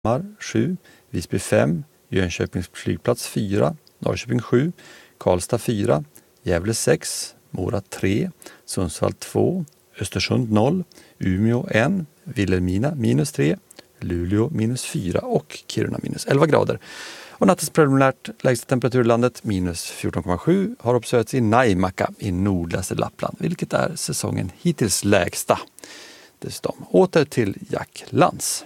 7, Visby 5, Jönköpings flygplats 4, Norrköping 7, Karlstad 4, Gävle 6, Mora 3, Sundsvall 2, Östersund 0, Umeå 1, Vilhelmina -3, Luleå -4 och Kiruna -11 grader. Och nattens preliminärt lägsta temperatur i landet -14,7 har observerats i Naimaka i nordligaste Lappland, vilket är säsongen hittills lägsta. Dessutom åter till Jack Lantz.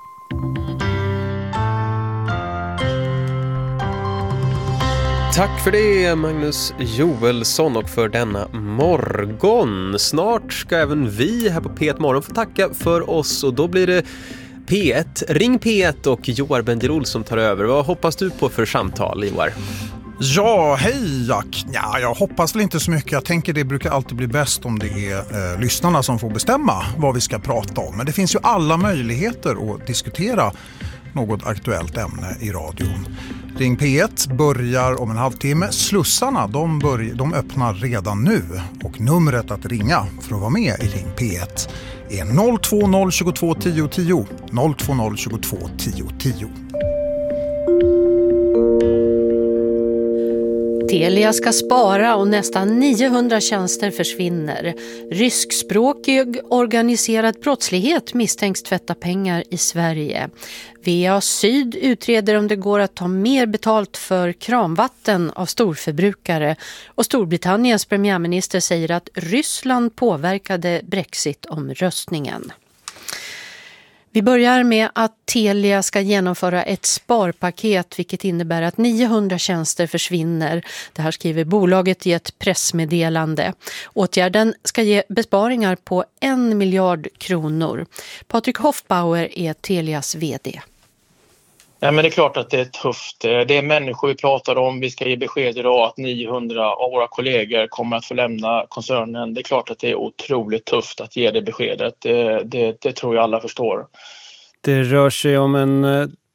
Tack för det, Magnus Joelsson, och för denna morgon. Snart ska även vi här på P1 Morgon få tacka för oss, och då blir det P1, Ring P1 och Joar Bendjelloul som tar över. Vad hoppas du på för samtal, Joar? Ja, hej Jack. Ja, jag hoppas väl inte så mycket. Jag tänker det brukar alltid bli bäst om det är lyssnarna som får bestämma vad vi ska prata om. Men det finns ju alla möjligheter att diskutera något aktuellt ämne i radion. Ring P1 börjar om en halvtimme. Slussarna de öppnar redan nu. Och numret att ringa för att vara med i Ring P1 är 020 22 10 10. 020 22 10 10. Telia ska spara och nästan 900 tjänster försvinner. Ryskspråkig organiserad brottslighet misstänks tvätta pengar i Sverige. VA Syd utreder om det går att ta mer betalt för kranvatten av storförbrukare. Och Storbritanniens premiärminister säger att Ryssland påverkade Brexit-omröstningen. Vi börjar med att Telia ska genomföra ett sparpaket, vilket innebär att 900 tjänster försvinner. Det här skriver bolaget i ett pressmeddelande. Åtgärden ska ge besparingar på 1 miljard kronor. Patrik Hoffbauer är Telias vd. Ja, men det är klart att det är tufft. Det är människor vi pratar om. Vi ska ge besked idag att 900 av våra kollegor kommer att få lämna koncernen. Det är klart att det är otroligt tufft att ge det beskedet. Det tror jag alla förstår. Det rör sig om en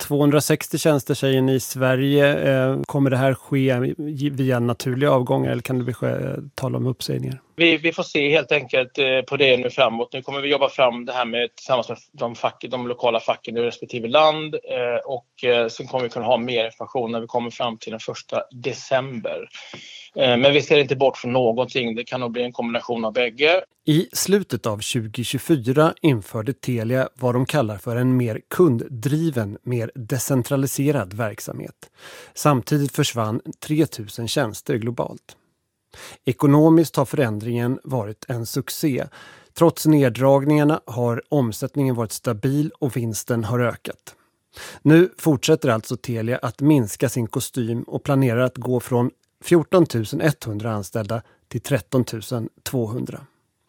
260 tjänster, säger ni, i Sverige. Kommer det här ske via naturliga avgångar eller kan det tala om uppsägningar? Vi får se helt enkelt på det nu framåt. Nu kommer vi jobba fram det här tillsammans med de lokala facken i respektive land. Och sen kommer vi kunna ha mer information när vi kommer fram till den 1 december. Men vi ser inte bort från någonting. Det kan nog bli en kombination av bägge. I slutet av 2024 införde Telia vad de kallar för en mer kunddriven, mer decentraliserad verksamhet. Samtidigt försvann 3000 tjänster globalt. Ekonomiskt har förändringen varit en succé. Trots neddragningarna har omsättningen varit stabil och vinsten har ökat. Nu fortsätter alltså Telia att minska sin kostym och planerar att gå från 14 100 anställda till 13 200.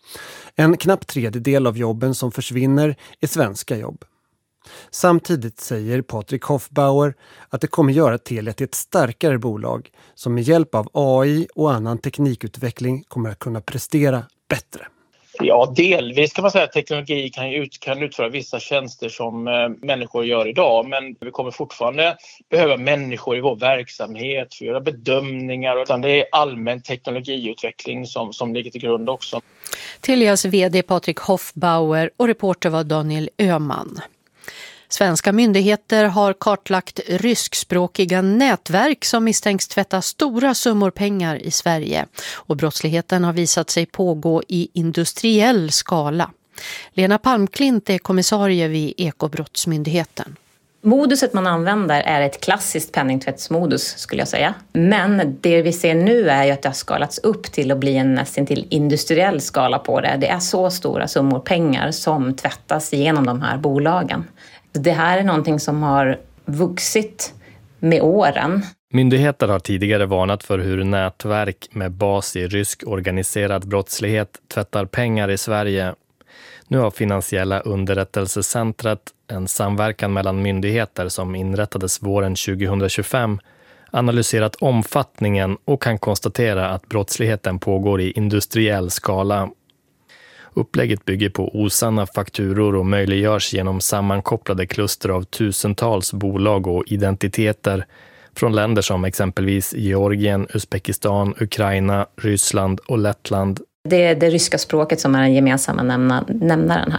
En knapp tredjedel av jobben som försvinner är svenska jobb. Samtidigt säger Patrik Hoffbauer att det kommer göra Telia till ett starkare bolag som med hjälp av AI och annan teknikutveckling kommer att kunna prestera bättre. Ja, delvis kan man säga att teknologi kan utföra vissa tjänster som människor gör idag. Men vi kommer fortfarande behöva människor i vår verksamhet för att göra bedömningar. Utan det är allmän teknologiutveckling som ligger till grund också. Telias vd Patrik Hoffbauer och reporter var Daniel Öhman. Svenska myndigheter har kartlagt ryskspråkiga nätverk som misstänks tvätta stora summor pengar i Sverige. Och brottsligheten har visat sig pågå i industriell skala. Lena Palmklint är kommissarie vid Ekobrottsmyndigheten. Moduset man använder är ett klassiskt penningtvättsmodus skulle jag säga. Men det vi ser nu är ju att det har skalats upp till att bli en nästan till industriell skala på det. Det är så stora summor pengar som tvättas genom de här bolagen. Det här är någonting som har vuxit med åren. Myndigheter har tidigare varnat för hur nätverk med bas i rysk organiserad brottslighet tvättar pengar i Sverige. Nu har Finansiella underrättelsecentret, en samverkan mellan myndigheter som inrättades våren 2025, analyserat omfattningen och kan konstatera att brottsligheten pågår i industriell skala. Upplägget bygger på osanna fakturor och möjliggörs genom sammankopplade kluster av tusentals bolag och identiteter från länder som exempelvis Georgien, Uzbekistan, Ukraina, Ryssland och Lettland. Det är det ryska språket som är den gemensamma nämnaren här.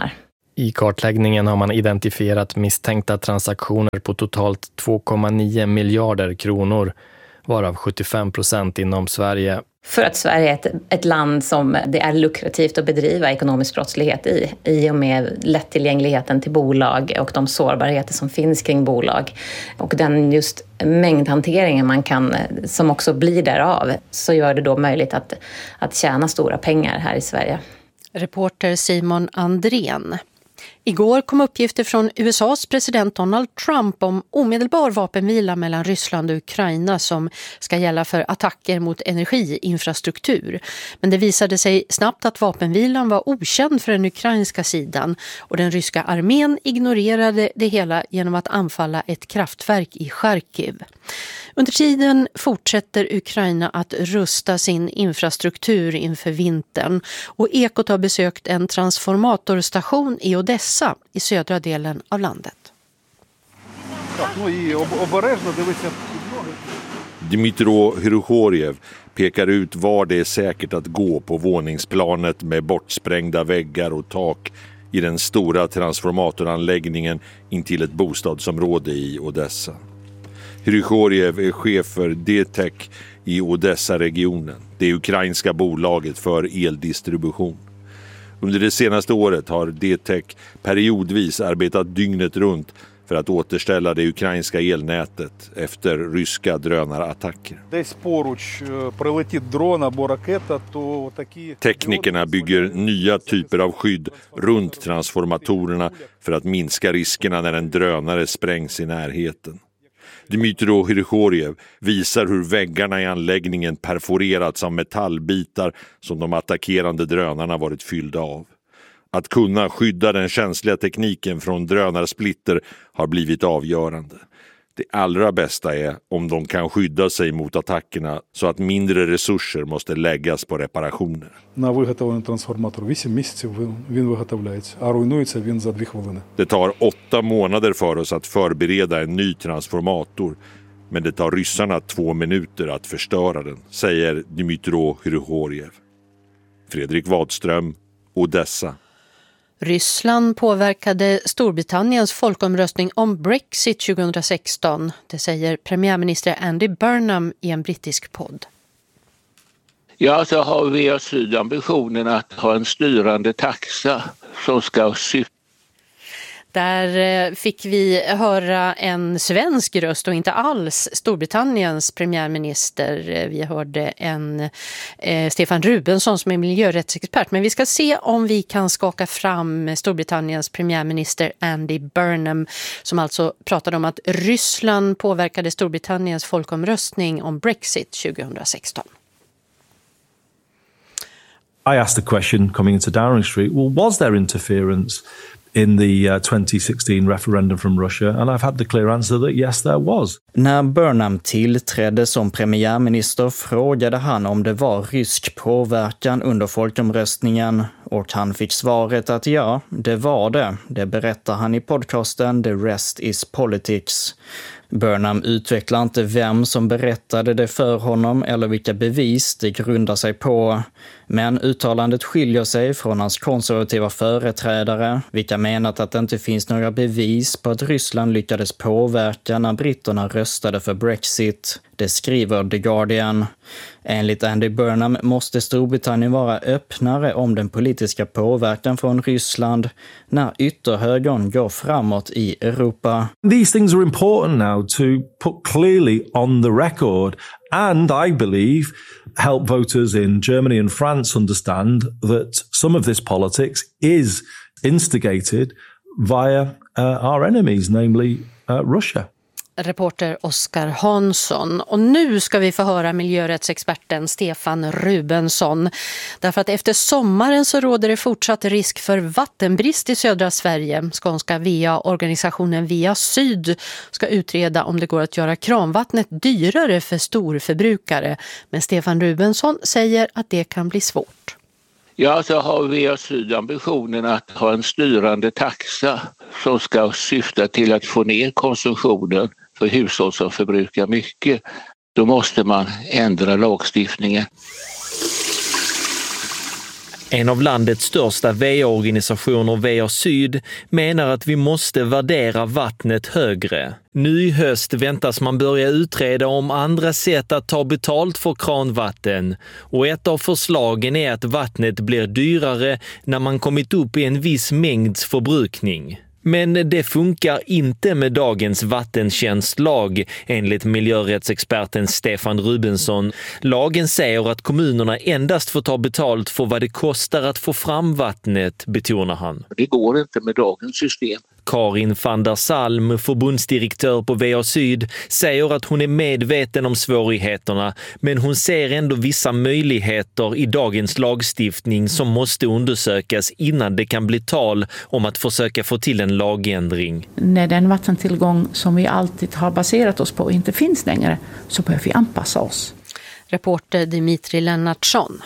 I kartläggningen har man identifierat misstänkta transaktioner på totalt 2,9 miljarder kronor, varav 75% inom Sverige. För att Sverige är ett land som det är lukrativt att bedriva ekonomisk brottslighet i och med lättillgängligheten till bolag och de sårbarheter som finns kring bolag. Och den just mängdhanteringen man kan, som också blir därav, så gör det då möjligt att tjäna stora pengar här i Sverige. Reporter Simon Andrén. Igår kom uppgifter från USAs president Donald Trump om omedelbar vapenvila mellan Ryssland och Ukraina som ska gälla för attacker mot energiinfrastruktur. Men det visade sig snabbt att vapenvilan var okänd för den ukrainska sidan och den ryska armén ignorerade det hela genom att anfalla ett kraftverk i Charkiv. Under tiden fortsätter Ukraina att rusta sin infrastruktur inför vintern och Ekot har besökt en transformatorstation i Odessa i södra delen av landet. Dmytro Hrigoriev pekar ut var det är säkert att gå på våningsplanet med bortsprängda väggar och tak i den stora transformatoranläggningen intill ett bostadsområde i Odessa. Hrigoriev är chef för DTEC i Odessa-regionen, det ukrainska bolaget för eldistribution. Under det senaste året har DTEC periodvis arbetat dygnet runt för att återställa det ukrainska elnätet efter ryska drönarattacker. Teknikerna bygger nya typer av skydd runt transformatorerna för att minska riskerna när en drönare sprängs i närheten. Dmytro Hrigoriev visar hur väggarna i anläggningen perforerats av metallbitar som de attackerande drönarna varit fyllda av. Att kunna skydda den känsliga tekniken från drönarsplitter har blivit avgörande. Det allra bästa är om de kan skydda sig mot attackerna så att mindre resurser måste läggas på reparationer. Det tar 8 månader för oss att förbereda en ny transformator, men det tar ryssarna 2 minuter att förstöra den, säger Dmytro Hrigoriev. Fredrik Wadström, Odessa. Ryssland påverkade Storbritanniens folkomröstning om Brexit 2016. Det säger premiärminister Andy Burnham i en brittisk podd. Ja, så har vi Syd ambitionen att ha en styrande taxa som ska syfta. Där fick vi höra en svensk röst och inte alls Storbritanniens premiärminister. Vi hörde Stefan Rubensson som är miljörättsexpert. Men vi ska se om vi kan skaka fram Storbritanniens premiärminister Andy Burnham som alltså pratade om att Ryssland påverkade Storbritanniens folkomröstning om Brexit 2016. I asked the question coming into Downing Street, well, was there interference in the 2016 referendum from Russia? And I've had the clear answer that yes, there was. När Burnham tillträdde som premiärminister frågade han om det var rysk påverkan under folkomröstningen och han fick svaret att ja, det var det. Det berättar han i podcasten The Rest is Politics. Burnham utvecklar inte vem som berättade det för honom eller vilka bevis det grundar sig på. Men uttalandet skiljer sig från hans konservativa företrädare, vilka menat att det inte finns några bevis på att Ryssland lyckades påverka när britterna röstade för Brexit. Det skriver The Guardian. Enligt Andy Burnham måste Storbritannien vara öppnare om den politiska påverkan från Ryssland när ytterhögern går framåt i Europa. These things are important now to put clearly on the record and I believe help voters in Germany and France understand that some of this politics is instigated via our enemies, namely Russia. Reporter Oskar Hansson. Och nu ska vi få höra miljörättsexperten Stefan Rubensson. Därför att efter sommaren så råder det fortsatt risk för vattenbrist i södra Sverige. Skånska VA-organisationen VA Syd ska utreda om det går att göra kranvattnet dyrare för storförbrukare. Men Stefan Rubensson säger att det kan bli svårt. Ja, så har vi Syd ambitionen att ha en styrande taxa som ska syfta till att få ner konsumtionen för hushåll som förbrukar mycket. Då måste man ändra lagstiftningen. En av landets största VA-organisationer, VA Syd, menar att vi måste värdera vattnet högre. Nu i höst väntas man börja utreda om andra sätt att ta betalt för kranvatten. Och ett av förslagen är att vattnet blir dyrare när man kommit upp i en viss mängds förbrukning. Men det funkar inte med dagens vattentjänstlag, enligt miljörättsexperten Stefan Rubensson. Lagen säger att kommunerna endast får ta betalt för vad det kostar att få fram vattnet, betonar han. Det går inte med dagens system. Karin van der Salm, förbundsdirektör på VA Syd, säger att hon är medveten om svårigheterna, men hon ser ändå vissa möjligheter i dagens lagstiftning som måste undersökas innan det kan bli tal om att försöka få till en lagändring. När den vattentillgång som vi alltid har baserat oss på inte finns längre, så behöver vi anpassa oss. Reporter Dimitri Lennartsson.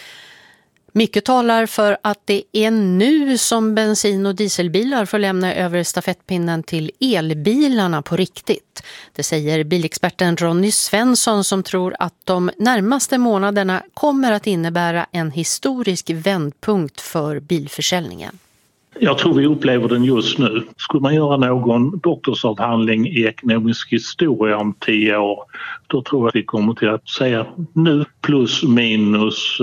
Mycket talar för att det är nu som bensin- och dieselbilar får lämna över stafettpinnen till elbilarna på riktigt. Det säger bilexperten Ronny Svensson, som tror att de närmaste månaderna kommer att innebära en historisk vändpunkt för bilförsäljningen. Jag tror vi upplever den just nu. Skulle man göra någon doktorsavhandling i ekonomisk historia om 10 år, då tror jag att vi kommer till att säga nu plus minus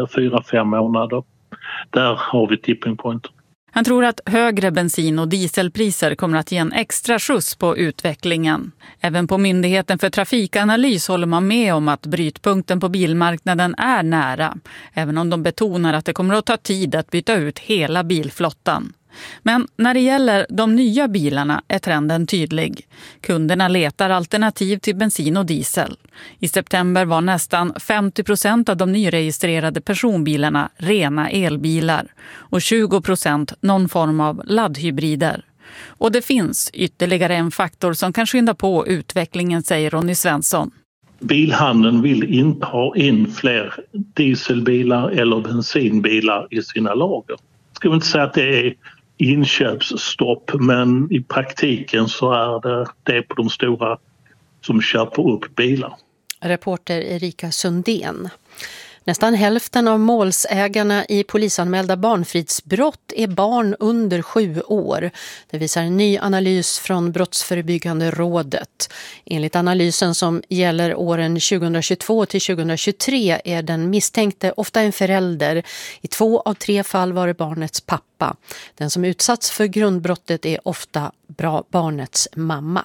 4-5 månader. Där har vi tipping point. Han tror att högre bensin- och dieselpriser kommer att ge en extra skjuts på utvecklingen. Även på Myndigheten för trafikanalys håller man med om att brytpunkten på bilmarknaden är nära, även om de betonar att det kommer att ta tid att byta ut hela bilflottan. Men när det gäller de nya bilarna är trenden tydlig. Kunderna letar alternativ till bensin och diesel. I september var nästan 50% av de nyregistrerade personbilarna rena elbilar och 20% någon form av laddhybrider. Och det finns ytterligare en faktor som kan skynda på utvecklingen, säger Ronny Svensson. Bilhandeln vill inte ha in fler dieselbilar eller bensinbilar i sina lager. Jag ska inte säga att det är inköpsstopp, men i praktiken så är det på de stora som köper upp bilar. Reporter Erika Sundén. Nästan hälften av målsägarna i polisanmälda barnfridsbrott är barn under 7 år. Det visar en ny analys från Brottsförebyggande rådet. Enligt analysen, som gäller åren 2022 till 2023, är den misstänkte ofta en förälder. I 2 av 3 fall var det barnets pappa. Den som utsatts för grundbrottet är ofta barnets mamma.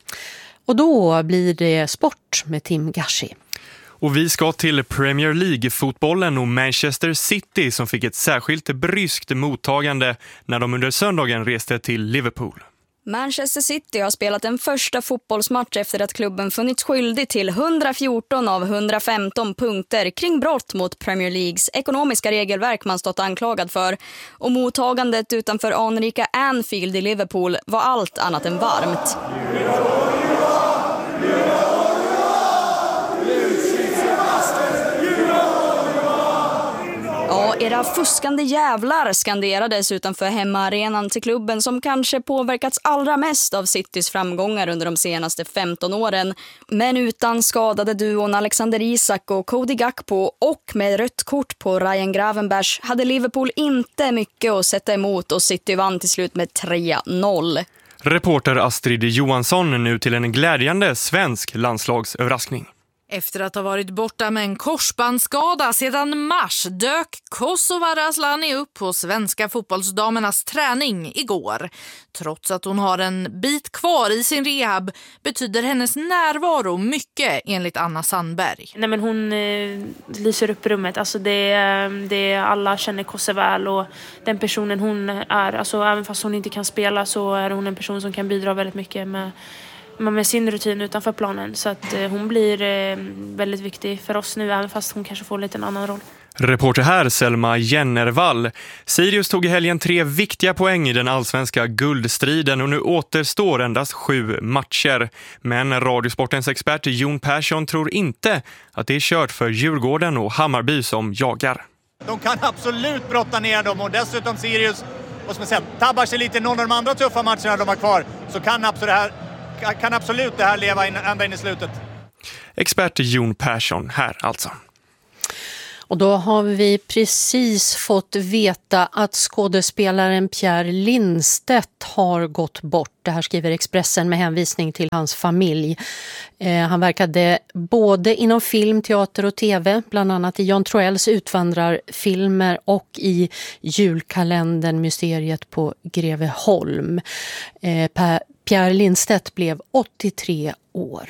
Och då blir det sport med Tim Gashi. Och vi ska till Premier League-fotbollen och Manchester City, som fick ett särskilt bryskt mottagande när de under söndagen reste till Liverpool. Manchester City har spelat en första fotbollsmatch efter att klubben funnits skyldig till 114 av 115 punkter kring brott mot Premier Leagues ekonomiska regelverk man stått anklagad för. Och mottagandet utanför anrika Anfield i Liverpool var allt annat än varmt. Ja, era fuskande jävlar skanderades utanför hemmaarenan till klubben som kanske påverkats allra mest av Citys framgångar under de senaste 15 åren. Men utan skadade duon Alexander Isak och Cody Gakpo och med rött kort på Ryan Gravenberch hade Liverpool inte mycket att sätta emot och City vann till slut med 3-0. Reporter Astrid Johansson nu till en glädjande svensk landslagsöverraskning. Efter att ha varit borta med en korsbandsskada sedan mars dök Kosovare Asllani upp på svenska fotbollsdamernas träning igår. Trots att hon har en bit kvar i sin rehab betyder hennes närvaro mycket, enligt Anna Sandberg. Nej, men hon lyser upp rummet. Alltså det alla känner Kosse väl, och den personen hon är, alltså även fast hon inte kan spela så är hon en person som kan bidra väldigt mycket med sin rutin utanför planen. Så att hon blir väldigt viktig för oss nu, även fast hon kanske får lite en annan roll. Reporter här Selma Jennervall. Sirius tog i helgen 3 viktiga poäng i den allsvenska guldstriden och nu återstår endast 7 matcher. Men Radiosportens expert Jon Persson tror inte att det är kört för Djurgården och Hammarby som jagar. De kan absolut brotta ner dem, och dessutom Sirius, vad ska man säga, tabbar sig lite i någon av de andra tuffa matcherna de har kvar, så kan absolut det här leva ända in i slutet. Expert Jon Persson här alltså. Och då har vi precis fått veta att skådespelaren Pierre Lindstedt har gått bort. Det här skriver Expressen med hänvisning till hans familj. Han verkade både inom film, teater och tv, bland annat i Jan Troells utvandrarfilmer och i julkalendern Mysteriet på Greveholm. Pierre Lindstedt blev 83 år.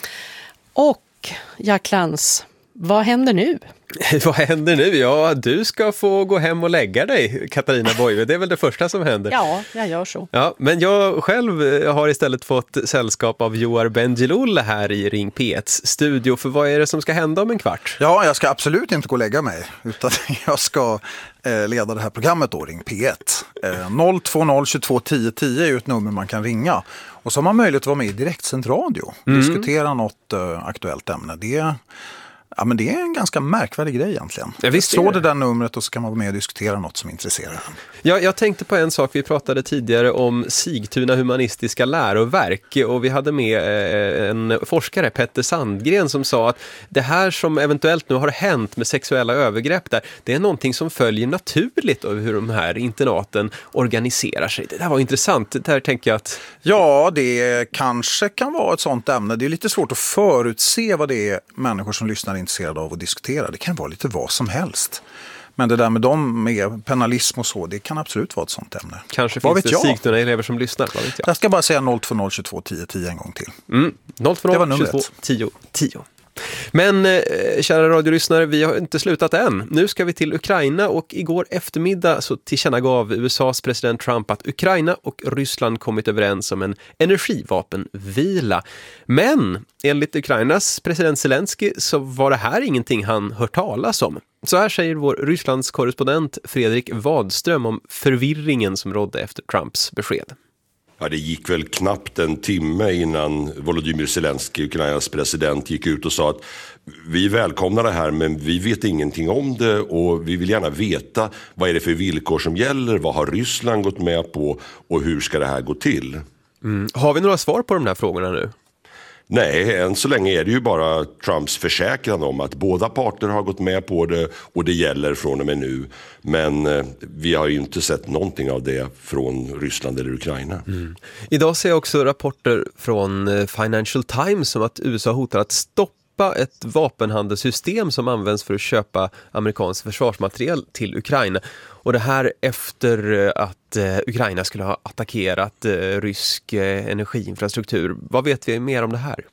Och Jack Lantz, vad händer nu? Vad händer nu? Ja, du ska få gå hem och lägga dig, Katarina Boye. Det är väl det första som händer. Ja, jag gör så. Ja, men jag själv har istället fått sällskap av Joar Bendjelloul här i Ring P1s studio. För vad är det som ska hända om en kvart? Ja, jag ska absolut inte gå och lägga mig, utan jag ska leda det här programmet då, Ring P1. 020 22 10 10 är ju ett nummer man kan ringa. Och så har man möjlighet att vara med i direktsänd radio. Diskutera något aktuellt ämne. Ja, men det är en ganska märkvärdig grej egentligen. Ja, visst slå det där numret och så kan man vara med och diskutera något som intresserar en. Ja, jag tänkte på en sak. Vi pratade tidigare om Sigtuna humanistiska läroverk och vi hade med en forskare, Petter Sandgren, som sa att det här som eventuellt nu har hänt med sexuella övergrepp där, det är någonting som följer naturligt av hur de här internaten organiserar sig. Det där var intressant. Det här tänker jag att... Ja, det kanske kan vara ett sånt ämne. Det är lite svårt att förutse vad det är människor som lyssnar är intresserade av att diskutera. Det kan vara lite vad som helst. Men det där med dem, med penalism och så, det kan absolut vara ett sånt ämne. Kanske finns det Sigtuna elever som lyssnar, vad vet jag. Jag ska bara säga 020 22 10 10 en gång till. 020 22 10 10. Men kära radiolyssnare, vi har inte slutat än. Nu ska vi till Ukraina och igår eftermiddag så tillkännagav USAs president Trump att Ukraina och Ryssland kommit överens om en energivapenvila. Men enligt Ukrainas president Zelensky så var det här ingenting han hört talas om. Så här säger vår Rysslands korrespondent Fredrik Wadström om förvirringen som rådde efter Trumps besked. Ja, det gick väl knappt en timme innan Volodymyr Zelensky, Ukrainas president, gick ut och sa att vi välkomnar det här men vi vet ingenting om det och vi vill gärna veta vad är det för villkor som gäller, vad har Ryssland gått med på och hur ska det här gå till? Har vi några svar på de här frågorna nu? Nej, än så länge är det ju bara Trumps försäkran om att båda parter har gått med på det och det gäller från och med nu. Men vi har ju inte sett någonting av det från Ryssland eller Ukraina. Idag ser jag också rapporter från Financial Times om att USA hotar att stoppa ett vapenhandelssystem som används för att köpa amerikansk försvarsmateriel till Ukraina. Och det här efter att Ukraina skulle ha attackerat rysk energiinfrastruktur. Vad vet vi mer om det här?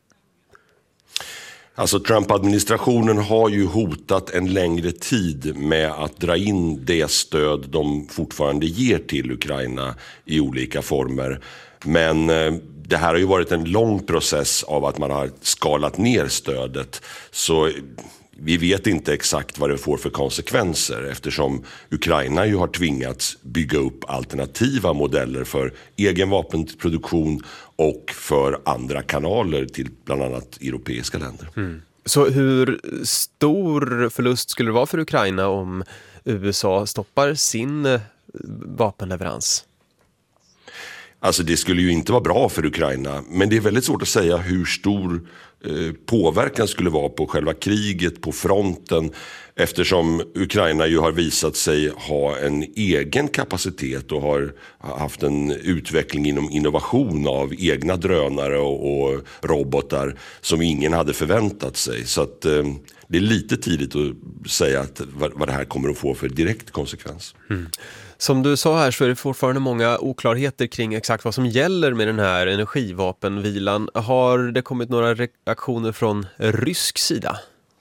Alltså Trump-administrationen har ju hotat en längre tid med att dra in det stöd de fortfarande ger till Ukraina i olika former. Men det här har ju varit en lång process av att man har skalat ner stödet. Så vi vet inte exakt vad det får för konsekvenser eftersom Ukraina ju har tvingats bygga upp alternativa modeller för egen vapenproduktion och för andra kanaler till bland annat europeiska länder. Så hur stor förlust skulle det vara för Ukraina om USA stoppar sin vapenleverans? Alltså det skulle ju inte vara bra för Ukraina, men det är väldigt svårt att säga hur stor påverkan skulle vara på själva kriget, på fronten, eftersom Ukraina ju har visat sig ha en egen kapacitet och har haft en utveckling inom innovation av egna drönare och robotar som ingen hade förväntat sig. Så att det är lite tidigt att säga att vad det här kommer att få för direkt konsekvens. Som du sa här så är det fortfarande många oklarheter kring exakt vad som gäller med den här energivapenvilan. Har det kommit några reaktioner från rysk sida?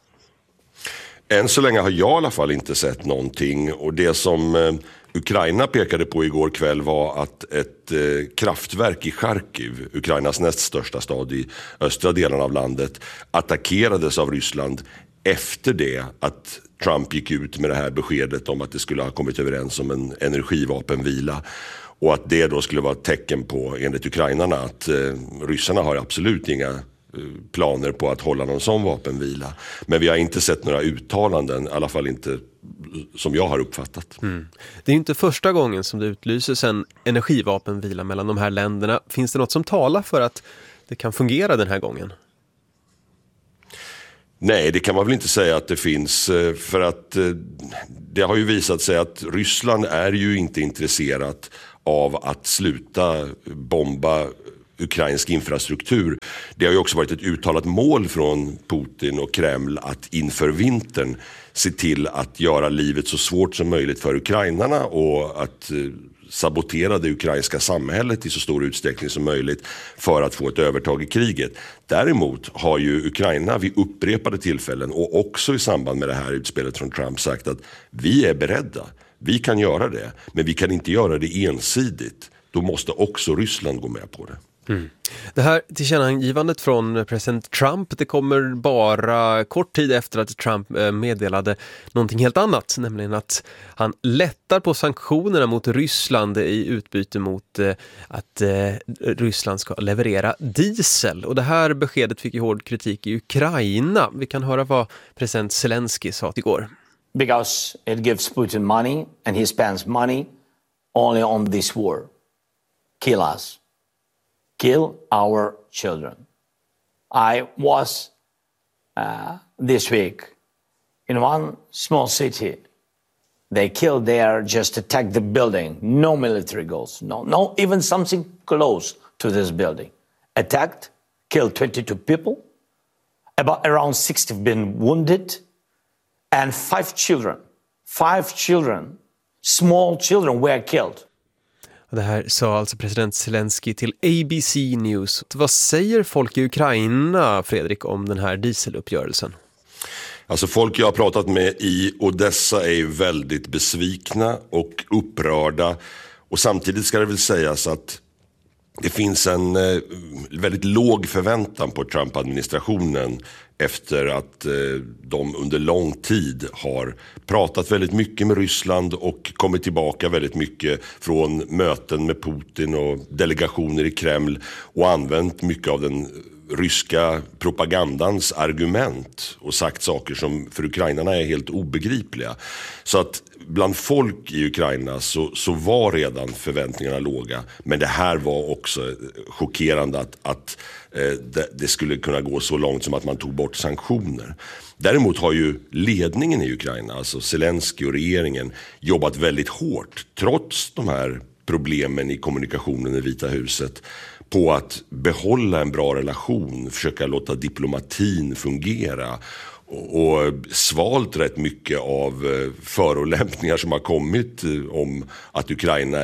Än så länge har jag i alla fall inte sett någonting och det som Ukraina pekade på igår kväll var att ett kraftverk i Charkiv, Ukrainas näst största stad i östra delen av landet, attackerades av Ryssland efter det att Trump gick ut med det här beskedet om att det skulle ha kommit överens om en energivapenvila och att det då skulle vara ett tecken på, enligt ukrainarna, att ryssarna har absolut inga planer på att hålla någon sån vapenvila. Men vi har inte sett några uttalanden, i alla fall inte som jag har uppfattat. Det är inte första gången som det utlyses en energivapenvila mellan de här länderna. Finns det något som talar för att det kan fungera den här gången? Nej, det kan man väl inte säga att det finns, för att det har ju visat sig att Ryssland är ju inte intresserat av att sluta bomba ukrainsk infrastruktur. Det har ju också varit ett uttalat mål från Putin och Kreml att inför vintern se till att göra livet så svårt som möjligt för ukrainarna och att sabotera det ukrainska samhället i så stor utsträckning som möjligt för att få ett övertag i kriget. Däremot har ju Ukraina vid upprepade tillfällen och också i samband med det här utspelet från Trump sagt att vi är beredda, vi kan göra det, men vi kan inte göra det ensidigt. Då måste också Ryssland gå med på det. Mm. Det här tillkännagivandet från president Trump, det kommer bara kort tid efter att Trump meddelade någonting helt annat, nämligen att han lättar på sanktionerna mot Ryssland i utbyte mot att Ryssland ska leverera diesel. Och det här beskedet fick ju hård kritik i Ukraina. Vi kan höra vad president Zelensky sa igår. Because it gives Putin money and he spends money only on this war. Kill us. Kill our children. I was this week in one small city. They killed there, just attacked the building. No military goals. No, even something close to this building. Attacked, killed 22 people. Around 60 have been wounded. And 5 children, small children were killed. Det här sa alltså president Zelensky till ABC News. Vad säger folk i Ukraina, Fredrik, om den här dieseluppgörelsen? Alltså folk jag har pratat med i Odessa är ju väldigt besvikna och upprörda. Och samtidigt ska det väl sägas att det finns en väldigt låg förväntan på Trump-administrationen efter att de under lång tid har pratat väldigt mycket med Ryssland och kommit tillbaka väldigt mycket från möten med Putin och delegationer i Kreml och använt mycket av den ryska propagandans argument och sagt saker som för ukrainarna är helt obegripliga. Så att bland folk i Ukraina så var redan förväntningarna låga, men det här var också chockerande att det skulle kunna gå så långt som att man tog bort sanktioner. Däremot har ju ledningen i Ukraina, alltså Zelensky och regeringen, jobbat väldigt hårt trots de här problemen i kommunikationen i Vita huset på att behålla en bra relation, försöka låta diplomatin fungera och svalt rätt mycket av förolämpningar som har kommit om att Ukraina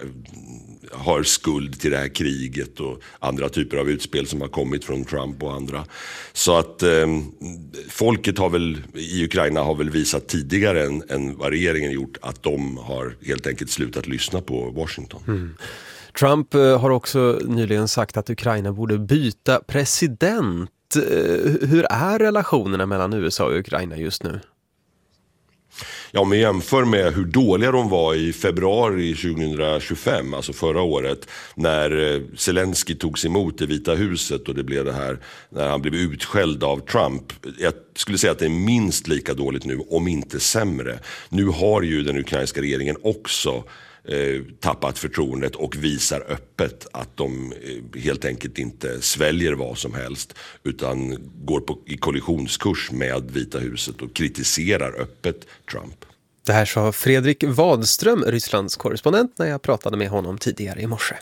har skuld till det här kriget och andra typer av utspel som har kommit från Trump och andra. Så att folket i Ukraina har väl visat tidigare än vad regeringen gjort att de har helt enkelt slutat lyssna på Washington. Mm. Trump har också nyligen sagt att Ukraina borde byta president. Hur är relationerna mellan USA och Ukraina just nu? Ja, om vi jämför med hur dåliga de var i februari 2025, alltså förra året, när Zelensky togs emot i Vita huset och det blev det här, när han blev utskälld av Trump. Jag skulle säga att det är minst lika dåligt nu, om inte sämre. Nu har ju den ukrainska regeringen också tappat förtroendet och visar öppet att de helt enkelt inte sväljer vad som helst utan går i kollisionskurs med Vita huset och kritiserar öppet Trump. Det här sa Fredrik Wadström, Rysslands korrespondent, när jag pratade med honom tidigare i morse.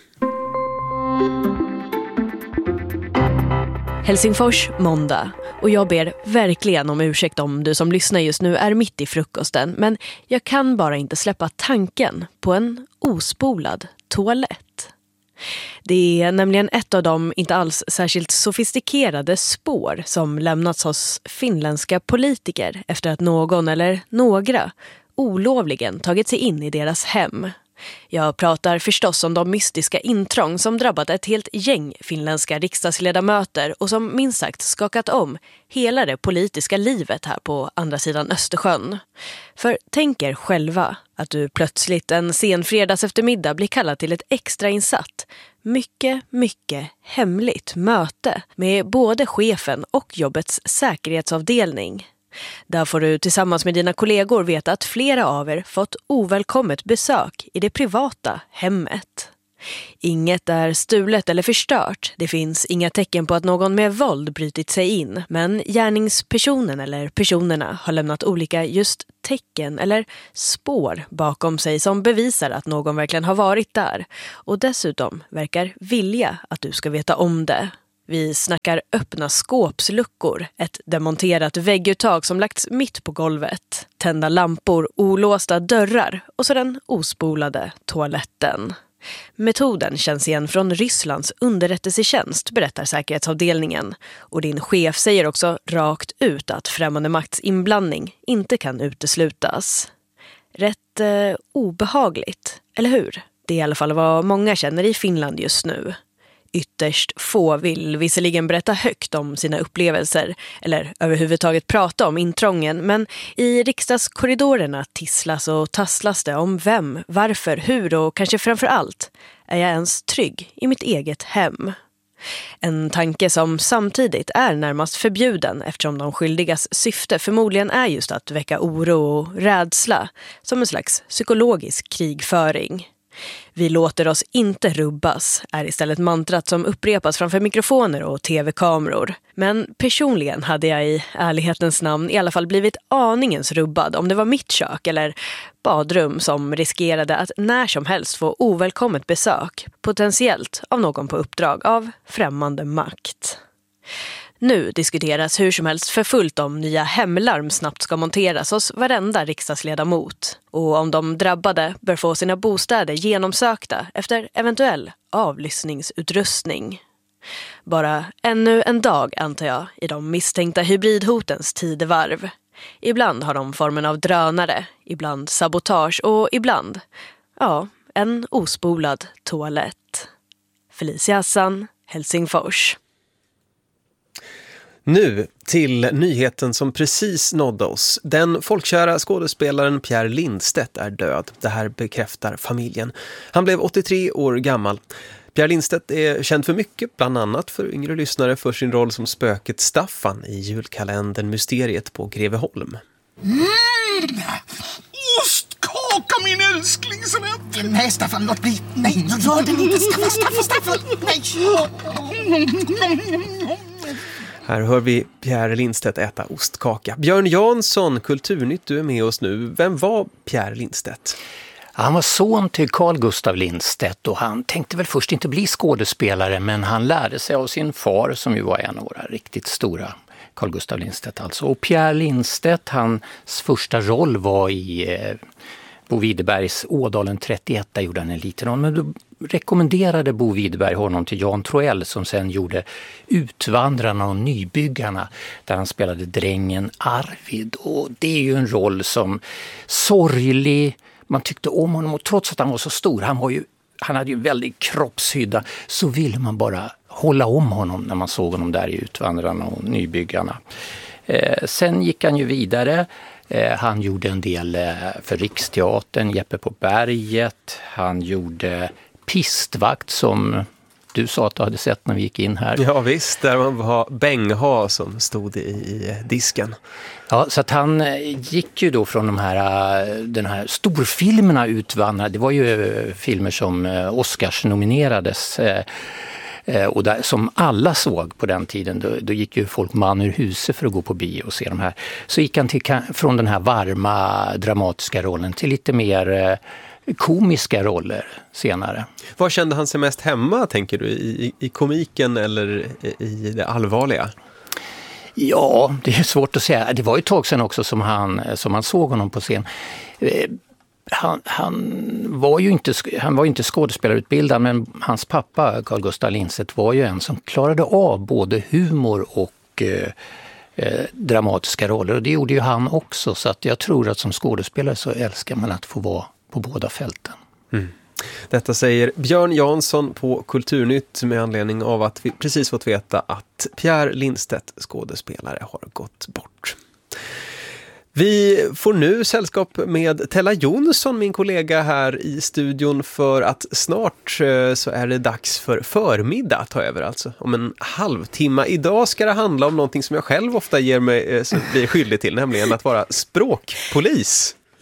Helsingfors, måndag. Och jag ber verkligen om ursäkt om du som lyssnar just nu är mitt i frukosten. Men jag kan bara inte släppa tanken på en ospolad toalett. Det är nämligen ett av de inte alls särskilt sofistikerade spår som lämnats hos finländska politiker efter att någon eller några olovligen tagit sig in i deras hem. Jag pratar förstås om de mystiska intrång som drabbat ett helt gäng finländska riksdagsledamöter och som minst sagt skakat om hela det politiska livet här på andra sidan Östersjön. För tänk er själva att du plötsligt en sen fredags eftermiddag blir kallad till ett extrainsatt, mycket hemligt möte med både chefen och jobbets säkerhetsavdelning. Där får du tillsammans med dina kollegor veta att flera av er fått ovälkommet besök i det privata hemmet. Inget är stulet eller förstört. Det finns inga tecken på att någon med våld brutit sig in. Men gärningspersonen eller personerna har lämnat olika just tecken eller spår bakom sig som bevisar att någon verkligen har varit där. Och dessutom verkar vilja att du ska veta om det. Vi snackar öppna skåpsluckor, ett demonterat vägguttag som lagts mitt på golvet, tända lampor, olåsta dörrar och så den ospolade toaletten. Metoden känns igen från Rysslands underrättelsetjänst, berättar säkerhetsavdelningen. Och din chef säger också rakt ut att främmande makts inblandning inte kan uteslutas. Rätt obehagligt, eller hur? Det är i alla fall vad många känner i Finland just nu. Ytterst få vill visserligen berätta högt om sina upplevelser eller överhuvudtaget prata om intrången, men i riksdagskorridorerna tisslas och tasslas det om vem, varför, hur och kanske framför allt är jag ens trygg i mitt eget hem. En tanke som samtidigt är närmast förbjuden eftersom de skyldigas syfte förmodligen är just att väcka oro och rädsla som en slags psykologisk krigföring. Vi låter oss inte rubbas är istället mantrat som upprepas framför mikrofoner och tv-kameror. Men personligen hade jag i ärlighetens namn i alla fall blivit aningens rubbad om det var mitt kök eller badrum som riskerade att när som helst få ovälkommet besök, potentiellt av någon på uppdrag av främmande makt. Nu diskuteras hur som helst för fullt om nya hemlarm snabbt ska monteras hos varenda riksdagsledamot. Och om de drabbade bör få sina bostäder genomsökta efter eventuell avlyssningsutrustning. Bara ännu en dag antar jag i de misstänkta hybridhotens tidevarv. Ibland har de formen av drönare, ibland sabotage och ibland, en ospolad toalett. Felicia Hassan, Helsingfors. Nu till nyheten som precis nådde oss. Den folkkära skådespelaren Pierre Lindstedt är död. Det här bekräftar familjen. Han blev 83 år gammal. Pierre Lindstedt är känd för mycket, bland annat för yngre lyssnare för sin roll som spöket Staffan i julkalendern Mysteriet på Greveholm. Ostkaka, min älskling, som jag... Nej, Staffan, låt bli. Nej, nu rör den inte. Staffan. Nej. Här hör vi Pierre Lindstedt äta ostkaka. Björn Jansson, Kulturnytt, du är med oss nu. Vem var Pierre Lindstedt? Han var son till Carl Gustaf Lindstedt och han tänkte väl först inte bli skådespelare, men han lärde sig av sin far som ju var en av våra riktigt stora, Carl Gustaf Lindstedt alltså. Och Pierre Lindstedt, hans första roll var i Bo Widerbergs Ådalen 31, där gjorde han en liten roll, men då rekommenderade Bo Widerberg honom till Jan Troell som sen gjorde Utvandrarna och Nybyggarna där han spelade drängen Arvid, och det är ju en roll som sorglig, man tyckte om honom och trots att han var så stor, han hade ju en väldig kroppshydda, så ville man bara hålla om honom när man såg honom där i Utvandrarna och Nybyggarna. Sen gick han ju vidare. Han gjorde en del för Riksteatern, Jeppe på berget. Han gjorde Pistvakt som du sa att du hade sett när vi gick in här. Ja visst, där man var Bengha som stod i disken. Ja, så att han gick ju då från den här storfilmerna Utvandrare. Det var ju filmer som Oscars nominerades och där, som alla såg på den tiden. Då gick ju folk man ur huset för att gå på bio och se de här. Så gick han från den här varma dramatiska rollen till lite mer komiska roller senare. Var kände han sig mest hemma, tänker du? I komiken eller i det allvarliga? Ja, det är svårt att säga. Det var ju ett tag sedan också som man såg honom på scen. Han var ju inte skådespelarutbildad, men hans pappa Carl Gustaf Lindstedt var ju en som klarade av både humor och dramatiska roller, och det gjorde ju han också, så att jag tror att som skådespelare så älskar man att få vara på båda fälten. Mm. Detta säger Björn Jansson på Kulturnytt med anledning av att vi precis fått veta att Pierre Lindstedt, skådespelare, har gått bort. Vi får nu sällskap med Tella Jonsson, min kollega här i studion, för att snart så är det dags för förmiddag att ta över, alltså om en halvtimme. Idag ska det handla om någonting som jag själv ofta blir skyldig till, nämligen att vara språkpolis.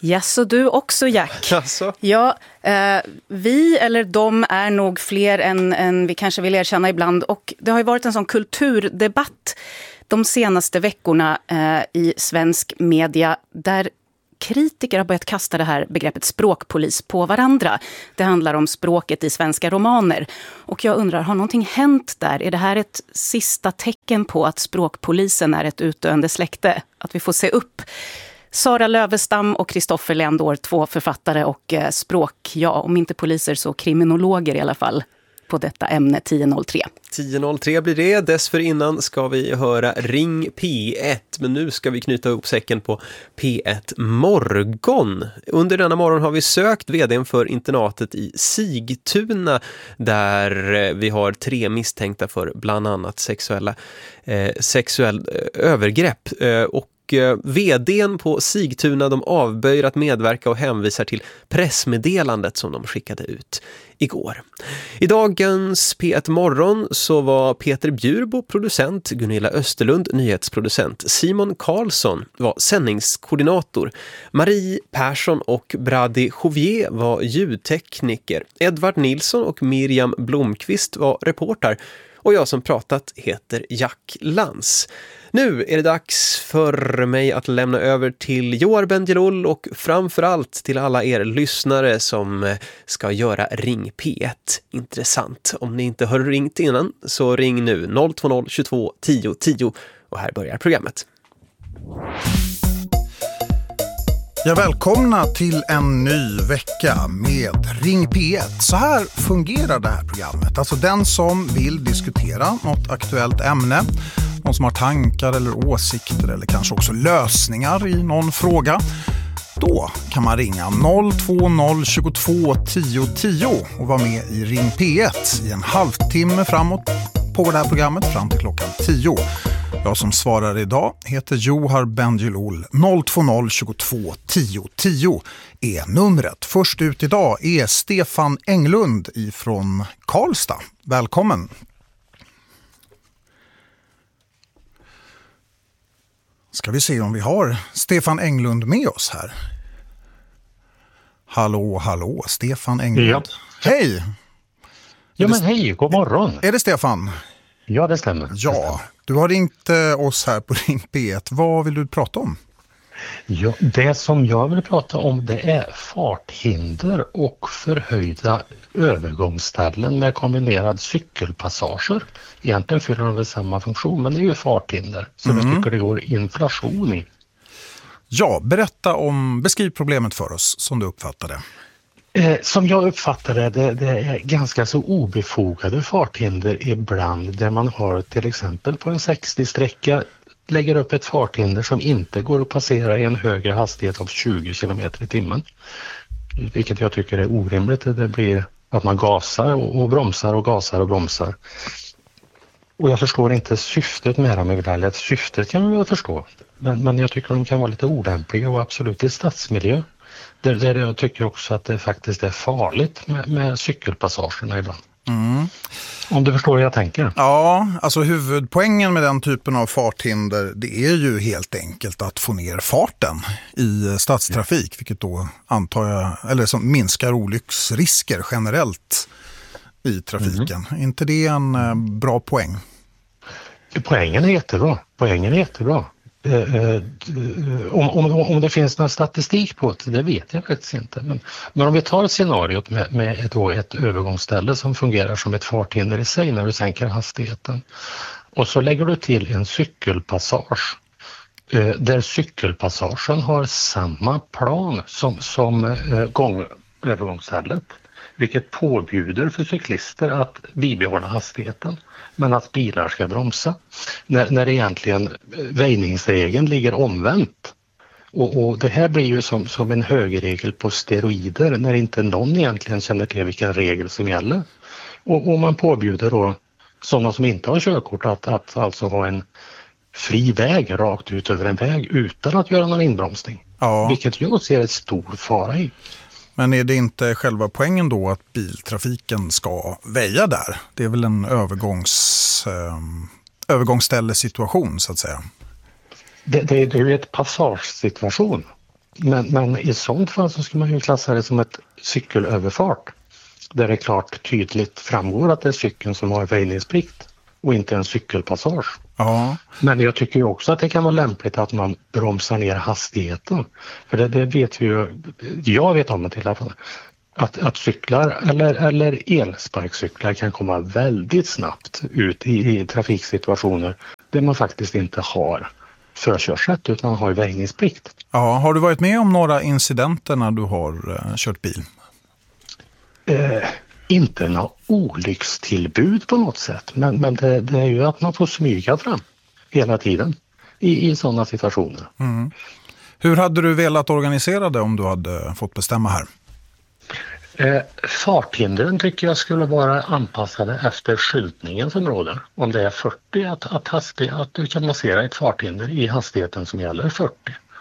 Yes, och du också, Jack. Alltså. Ja, vi eller de är nog fler än vi kanske vill erkänna ibland. Och det har ju varit en sån kulturdebatt de senaste veckorna i svensk media där kritiker har börjat kasta det här begreppet språkpolis på varandra. Det handlar om språket i svenska romaner. Och jag undrar, har någonting hänt där? Är det här ett sista tecken på att språkpolisen är ett utdöende släkte? Att vi får se upp? Sara Lövestam och Kristoffer Leandor, 2 författare och om inte poliser så kriminologer i alla fall, på detta ämne 10.03. 10.03 blir det. Dessförinnan ska vi höra Ring P1. Men nu ska vi knyta ihop säcken på P1 Morgon. Under denna morgon har vi sökt vdn för internatet i Sigtuna, där vi har 3 misstänkta för bland annat sexuell övergrepp. Och vdn på Sigtuna, de avböjer att medverka och hänvisar till pressmeddelandet som de skickade ut igår. I dagens P1 Morgon så var Peter Bjurbo producent, Gunilla Österlund nyhetsproducent, Simon Karlsson var sändningskoordinator, Marie Persson och Brady Jovier var ljudtekniker, Edvard Nilsson och Miriam Blomqvist var reporter och jag som pratat heter Jack Lantz. Nu är det dags för mig att lämna över till Joar Bendjelloul och framförallt till alla er lyssnare som ska göra Ring P1 intressant. Om ni inte har ringt innan så ring nu 020 22 10 10 och här börjar programmet. Ja, välkomna till en ny vecka med Ring P1. Så här fungerar det här programmet. Alltså den som vill diskutera något aktuellt ämne, någon som har tankar eller åsikter eller kanske också lösningar i någon fråga, då kan man ringa 020 22 10 10 och vara med i Ring P1 i en halvtimme framåt på det här programmet fram till klockan 10. Jag som svarar idag heter Joar Bendjelloul. 020 22 10 10 är numret. Först ut idag är Stefan Englund ifrån Karlstad. Välkommen! Ska vi se om vi har Stefan Englund med oss här. Hallå, Stefan Englund. Ja. Hej! Ja, men hej, god morgon. Är det Stefan? Ja, det stämmer. Ja, du har ringt oss här på Ring P1. Vad vill du prata om? Ja, det som jag vill prata om det är farthinder och förhöjda övergångsställen med kombinerad cykelpassager. Egentligen fyller de väl samma funktion, men det är ju farthinder. Så jag tycker det går inflation i. Ja, beskriv problemet för oss som du uppfattar det. Som jag uppfattar det är ganska så obefogade farthinder ibland där man har till exempel på en 60-sträcka lägger upp ett farthinder som inte går att passera i en högre hastighet av 20 km i timmen. Vilket jag tycker är orimligt. Det blir att man gasar och bromsar och gasar och bromsar. Och jag förstår inte syftet med dem ibland. Syftet kan man väl förstå. Men jag tycker de kan vara lite olämpliga och absolut i stadsmiljö. Där jag tycker också att det faktiskt är farligt med cykelpassagerna ibland. Om du förstår hur jag tänker. Ja, alltså huvudpoängen med den typen av farthinder, det är ju helt enkelt att få ner farten i stadstrafik, vilket då antar jag, eller som minskar olycksrisker generellt i trafiken. Är inte det en bra poäng? Poängen är jättebra. Om det finns någon statistik på det vet jag faktiskt inte. Men om vi tar scenariot med ett övergångsställe som fungerar som ett farthinder i sig när du sänker hastigheten. Och så lägger du till en cykelpassage där cykelpassagen har samma plan som övergångsstället. Vilket påbjuder för cyklister att bibehålla hastigheten. Men att bilar ska bromsa. När egentligen väjningsregeln ligger omvänt. Och det här blir ju som en högerregel på steroider när inte någon egentligen känner till vilken regel som gäller. Och man påbjuder då sådana som inte har körkort att alltså ha en fri väg rakt ut över en väg utan att göra någon inbromsning. Ja. Vilket jag ser ett stor fara i. Men är det inte själva poängen då att biltrafiken ska väja där? Det är väl en övergångsställe situation så att säga. Det är ju ett passagesituation. Men i sånt fall så ska man ju klassa det som ett cykelöverfart. Där det klart tydligt framgår att det är cykeln som har väjningsplikt och inte en cykelpassage. Ja. Men jag tycker ju också att det kan vara lämpligt att man bromsar ner hastigheten. För det vet vi ju, jag vet om det i alla fall, att cyklar eller elsparkcyklar kan komma väldigt snabbt ut i trafiksituationer där man faktiskt inte har förkörsrätt utan har väjningsplikt. Ja, har du varit med om några incidenter när du har kört bil? Inte några olyckstillbud på något sätt, men det är ju att man får smyga fram hela tiden i sådana situationer. Mm. Hur hade du velat organisera det om du hade fått bestämma här? Farthindren tycker jag skulle vara anpassade efter skyltningen som råder. Om det är 40 att du kan massera ett farthinder i hastigheten som gäller 40.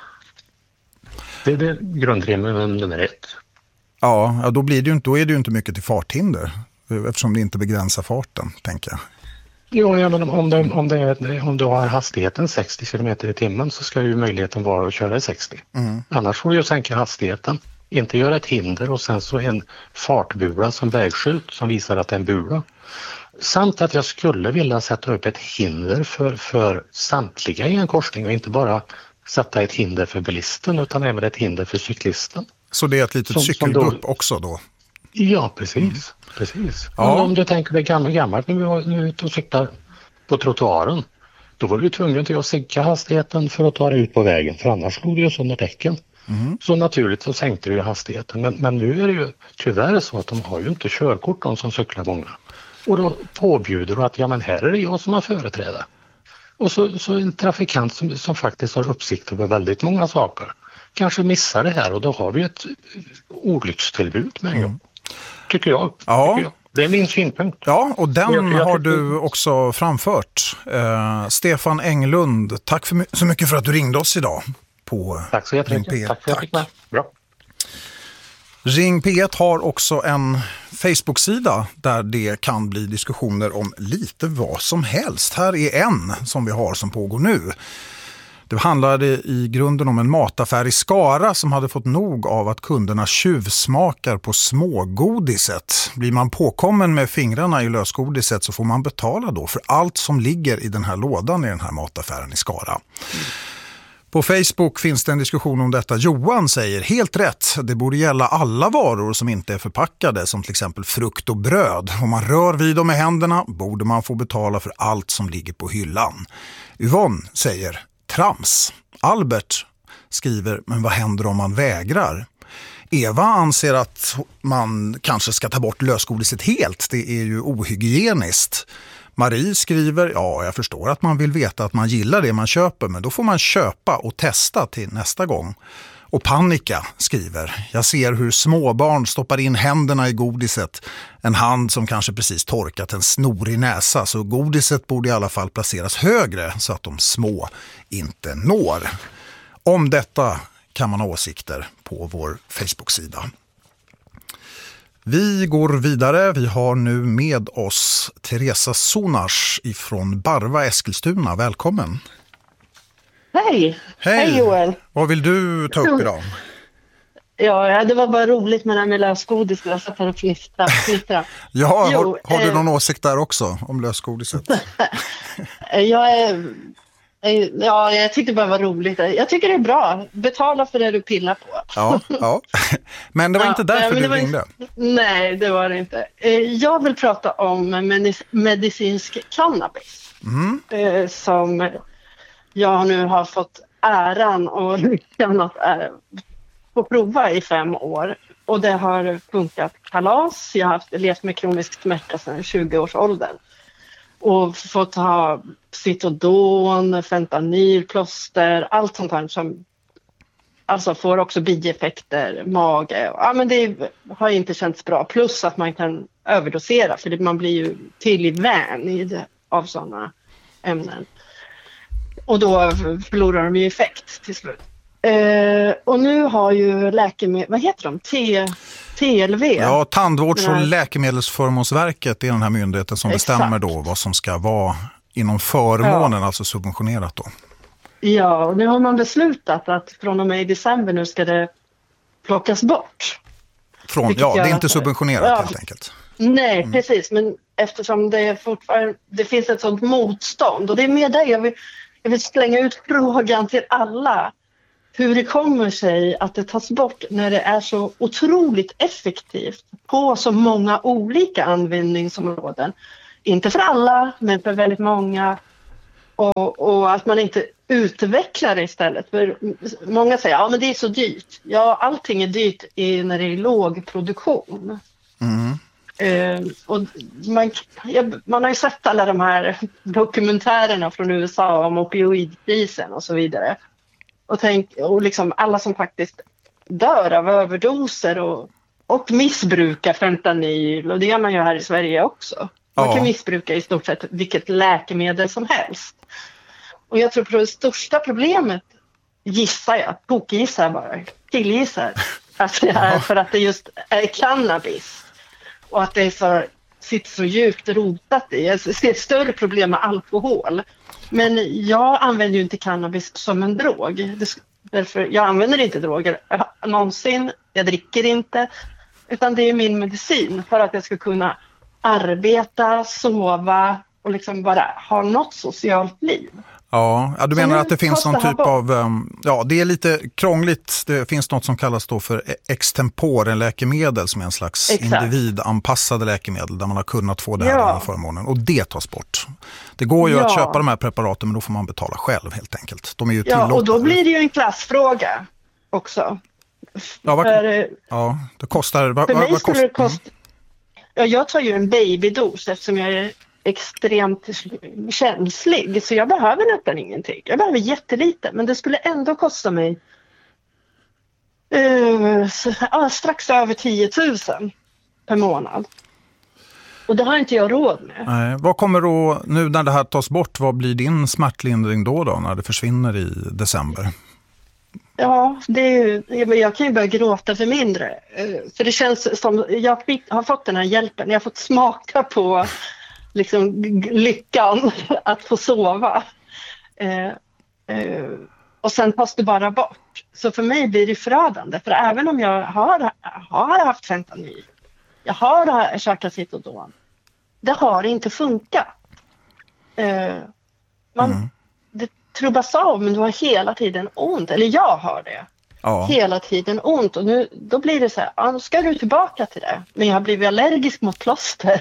Det är det grundregeln nummer 1. Ja, då är det ju inte mycket till farthinder eftersom det inte begränsar farten, tänker jag. Jo, ja, men om du har hastigheten 60 km i timmen så ska ju möjligheten vara att köra i 60. Mm. Annars får du ju sänka hastigheten. Inte göra ett hinder och sen så en fartbula som vägskylt som visar att det är en bula. Samt att jag skulle vilja sätta upp ett hinder för samtliga i en korsning och inte bara sätta ett hinder för bilisten utan även ett hinder för cyklisten. Så det är ett litet cykelgupp också då? Ja, precis. Ja. Om du tänker dig gammalt när vi var ute och cyklar på trottoaren, då var du tvungen till att sänka hastigheten för att ta dig ut på vägen, för annars slog du ju sönder däcken. Mm. Så naturligt så sänkte du hastigheten. Men nu är det ju tyvärr så att de har ju inte körkort de som cyklar många. Och då påbjuder du att ja men här är det jag som har företräde. Och så en trafikant som faktiskt har uppsikt över väldigt många saker kanske missar det här och då har vi ett olyckstillbud med en gång. Tycker jag. Det är min synpunkt. Ja, och den har du också framfört. Stefan Englund, tack så mycket för att du ringde oss idag. Tack så jättemycket. Tack för att jag fick med. Bra. Ring P1 har också en Facebook-sida där det kan bli diskussioner om lite vad som helst. Här är en som vi har som pågår nu. Det handlade i grunden om en mataffär i Skara som hade fått nog av att kunderna tjuvsmakar på smågodiset. Blir man påkommen med fingrarna i lösgodiset så får man betala då för allt som ligger i den här lådan i den här mataffären i Skara. På Facebook finns det en diskussion om detta. Johan säger helt rätt. Det borde gälla alla varor som inte är förpackade, som till exempel frukt och bröd. Om man rör vid dem med händerna borde man få betala för allt som ligger på hyllan. Yvonne säger trams. Albert skriver, men vad händer om man vägrar? Eva anser att man kanske ska ta bort lösgodiset helt. Det är ju ohygieniskt. Marie skriver, ja jag förstår att man vill veta att man gillar det man köper, men då får man köpa och testa till nästa gång. Och Panika skriver, jag ser hur småbarn stoppar in händerna i godiset. En hand som kanske precis torkat en snorig näsa, så godiset borde i alla fall placeras högre så att de små inte når. Om detta kan man ha åsikter på vår Facebook-sida. Vi går vidare. Vi har nu med oss Teresa Sonars ifrån Barva, Eskilstuna. Välkommen. Hej! Hej Joel! Vad vill du ta upp idag? Ja, det var bara roligt med det här med lösgodis. Jag satt här och fnittra. Ja, har du någon åsikt där också om lösgodiset? Jag tyckte bara det var roligt. Jag tycker det är bra. Betala för det du pillar på. Ja. Men det var inte därför du ringde. Nej, det var det inte. Jag vill prata om medicinsk cannabis. Som jag nu har fått äran och lyckan att få prova i 5 år. Och det har funkat kalas. Jag har levt med kronisk smärta sedan 20-årsåldern. Och fått ha Citodon, fentanyl, plåster, allt sånt här som alltså får också bieffekter, mage. Ja, men det har inte känts bra. Plus att man kan överdosera för man blir ju tydligt vän av sådana ämnen. Och då förlorar de ju effekt till slut. Och nu har ju läkemedel, vad heter de? TLV. Ja, Tandvårds- och läkemedelsförmånsverket är den här myndigheten som bestämmer då vad som ska vara inom förmånen, alltså subventionerat då. Ja, och nu har man beslutat att från och med i december nu ska det plockas bort. Det är inte subventionerat helt enkelt. Nej, precis. Men eftersom det finns ett sådant motstånd. Och det är med det jag vill slänga ut frågan till alla. Hur det kommer sig att det tas bort när det är så otroligt effektivt på så många olika användningsområden. Inte för alla, men för väldigt många. Och att man inte utvecklar det istället. För många säger men det är så dyrt. Ja, allting är dyrt när det är låg produktion. Och man har ju sett alla de här dokumentärerna från USA om opioidkrisen och så vidare. Och liksom alla som faktiskt dör av överdoser och missbrukar fentanyl. Och det gör man ju här i Sverige också. Man kan missbruka i stort sett vilket läkemedel som helst. Och jag tror på det största problemet, killgissar, att det är för att det just är cannabis. Och att det är sitter så djupt rotat i. Jag ser ett större problem med alkohol. Men jag använder ju inte cannabis som en drog. Därför jag använder inte droger någonsin. Jag dricker inte. Utan det är min medicin för att jag ska kunna arbeta, sova och liksom bara ha något socialt liv. Ja, du menar att det finns någon typ av... det är lite krångligt. Det finns något som kallas då för extempore läkemedel som är en slags individanpassade läkemedel där man har kunnat få det här i förmånen. Och det tas bort. Det går ju att köpa de här preparaten men då får man betala själv helt enkelt. De är ju tillåtna. Och då blir det ju en klassfråga också. Det kostar... För mig skulle det kosta... jag tar ju en babydos eftersom jag är extremt känslig. Så jag behöver nästan ingenting. Jag behöver jättelite. Men det skulle ändå kosta mig strax över 10 000 per månad. Och det har inte jag råd med. Nej. Vad kommer då, nu när det här tas bort, vad blir din smärtlindring då när det försvinner i december? Ja, jag kan ju börja gråta för mindre. För det känns som, jag har fått den här hjälpen. Jag har fått smaka på liksom lyckan att få sova. Och sen tas det bara bort. Så för mig blir det förödande. För även om jag har haft fentanyl, jag har käkat Citodon, det har inte funkat. Det trubbas av, men du har hela tiden ont. Eller jag har det. Hela tiden ont. Och då blir det så här, ska du tillbaka till det? Men jag har blivit allergisk mot plåster.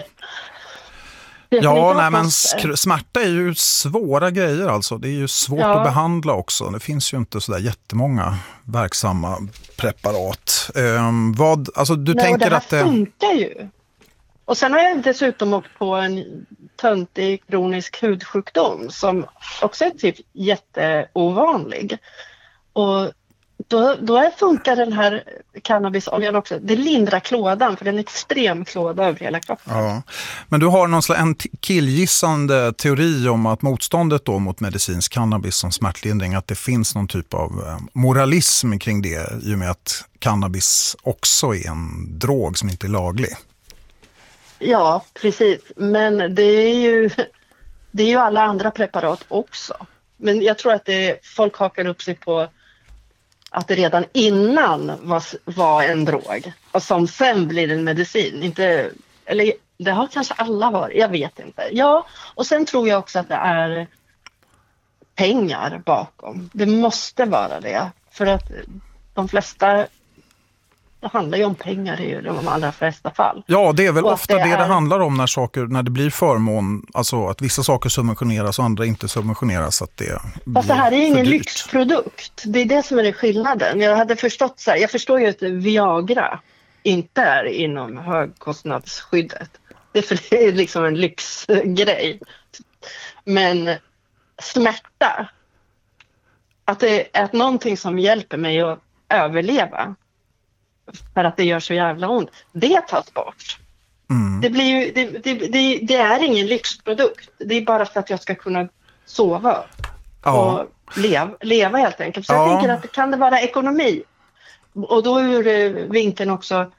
Men smärta är ju svåra grejer alltså. Det är ju svårt att behandla också. Det finns ju inte så där jättemånga verksamma preparat. Du tänker det här att det funkar ju. Och sen har jag dessutom åkt på en töntig kronisk hudsjukdom som också är typ jätteovanlig. Och då funkar den här cannabisoljan också. Det lindrar klådan, för det är en extrem klåda över hela kroppen. Ja. Men du har en killgissande teori om att motståndet då mot medicinsk cannabis som smärtlindring, att det finns någon typ av moralism kring det i och med att cannabis också är en drog som inte är laglig. Ja, precis. Men det är ju alla andra preparat också. Men jag tror att folk hakar upp sig på att det redan innan var en drog och som sen blir en medicin. Eller det har kanske alla varit, jag vet inte. Ja, och sen tror jag också att det är pengar bakom. Det måste vara det. För att de flesta, det handlar ju om pengar i de allra flesta fall. Ja, det är väl ofta det handlar om när det blir förmån, alltså att vissa saker subventioneras och andra inte subventioneras. Att det fast det här är ingen lyxprodukt. Det är det som är det skillnaden. Jag förstår ju att Viagra inte är inom högkostnadsskyddet. Det är liksom en lyxgrej. Men smärta, att det är någonting som hjälper mig att överleva för att det gör så jävla ont, det tas bort. Det blir ju, det är ingen lyxprodukt. Det är bara för att jag ska kunna sova och leva helt enkelt. Så jag tänker att kan det vara ekonomi? Och då ur vinkeln också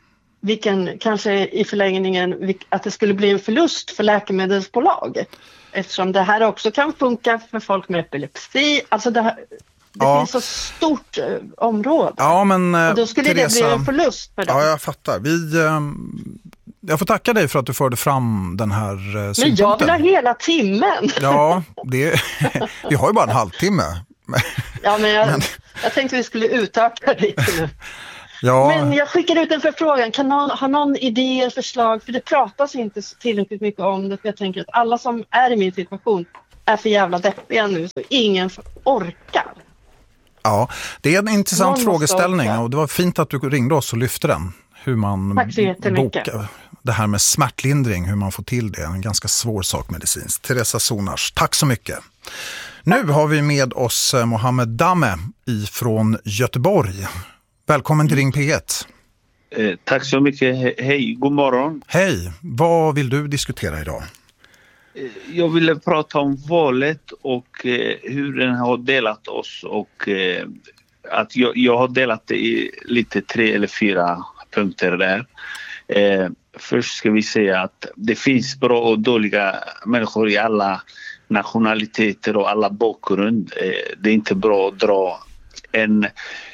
vilken kanske i förlängningen att det skulle bli en förlust för läkemedelsbolag. Eftersom det här också kan funka för folk med epilepsi. Alltså det finns så stort område. Ja, men och då skulle Teresa, det bli en förlust för dem. Ja, jag fattar. Jag får tacka dig för att du förde fram den här synpunkten. Men jag vill ha hela timmen. Ja, vi har ju bara en halvtimme. Ja, men jag tänkte vi skulle utöka lite nu. Ja. Men jag skickar ut en förfrågan. Har någon idé, förslag? För det pratas inte tillräckligt mycket om det. För jag tänker att alla som är i min situation är för jävla deppiga nu. Så ingen orkar. Ja, det är en intressant frågeställning. Och det var fint att du ringde oss och lyfte den. Hur man bokar det här med smärtlindring. Hur man får till det. En ganska svår sak medicinskt. Teresa Sonars, tack så mycket. Nu har vi med oss Mohammed Dame ifrån Göteborg. Välkommen till Ring P1. Tack så mycket. Hej, god morgon. Hej, vad vill du diskutera idag? Jag ville prata om valet och hur den har delat oss. Och att jag har delat det i lite 3 eller 4 punkter där. Först ska vi säga att det finns bra och dåliga människor i alla nationaliteter och alla bakgrund. Det är inte bra att dra en